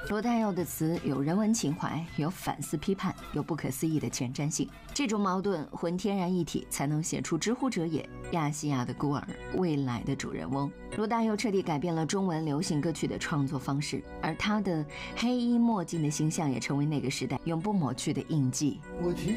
罗大佑的词有人文情怀，有反思批判，有不可思议的前瞻性。这种矛盾浑天然一体，才能写出知乎者也、亚细亚的孤儿、未来的主人翁。罗大佑彻底改变了中文流行歌曲的创作方式，而他的黑衣墨镜的形象也成为那个时代永不抹去的印记。